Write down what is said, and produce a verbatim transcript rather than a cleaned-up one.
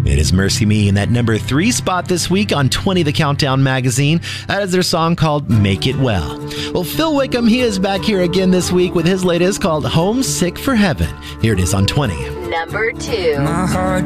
It is Mercy Me in that number three spot this week on twenty The Countdown magazine. That is their song called Make It Well. Well, Phil Wickham, he is back here again this week with his latest called Homesick for Heaven. Here it is on twenty. Number two. My heart